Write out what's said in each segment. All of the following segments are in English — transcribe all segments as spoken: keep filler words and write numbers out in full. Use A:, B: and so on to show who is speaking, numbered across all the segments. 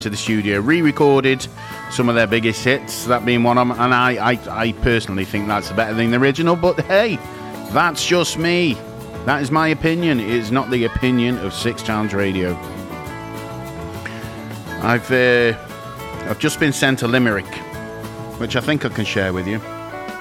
A: to the studio, re-recorded some of their biggest hits, that being one of them, and I, I, I personally think that's better than the original, but hey, that's just me. That is my opinion. It is not the opinion of Six Challenge Radio. I've, uh, I've just been sent a limerick, which I think I can share with you.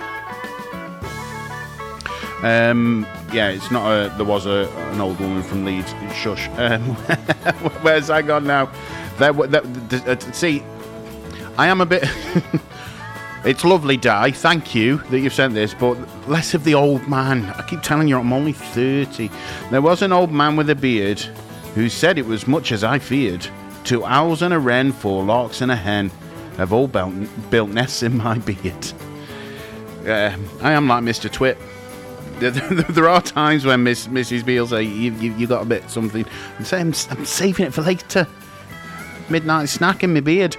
A: Um, yeah, it's not a, there was a, an old woman from Leeds, shush. Um, where's I gone now? That, that, that, uh, see, I am a bit... It's lovely, Di, thank you that you've sent this, but less of the old man. I keep telling you, I'm only thirty. There was an old man with a beard who said it was much as I feared. Two owls and a wren, four larks and a hen have all built, built nests in my beard. Uh, I am like Mister Twit. There are times when Miss Missus B will say, you, you, you got a bit something. And say, I'm, I'm saving it for later. Midnight snack in my beard.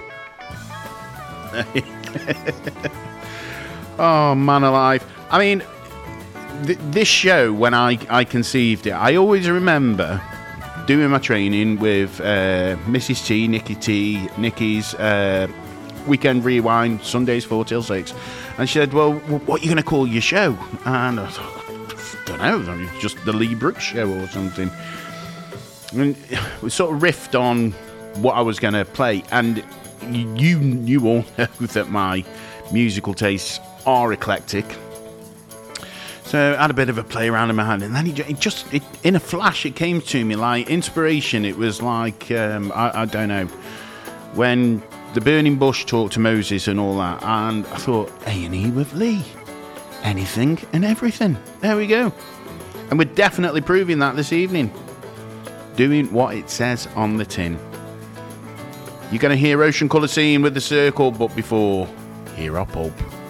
A: Oh, man alive. I mean, th- this show, when I, I conceived it, I always remember doing my training with uh, Missus T, Nikki T, Nikki's uh, Weekend Rewind, Sundays four till six. And she said, well, what are you going to call your show? And I thought, I don't know, just the Lee Brooks Show or something. And we sort of riffed on what I was going to play, and you you all know that my musical tastes are eclectic. So I had a bit of a play around in my hand, and then it just, it, in a flash, it came to me like inspiration. It was like, um, I, I don't know, when the burning bush talked to Moses and all that, and I thought, A and E with Lee. Anything and everything. There we go. And we're definitely proving that this evening. Doing what it says on the tin. You're going to hear Ocean Colour Scene with the Circle, but before, hear our Pulp.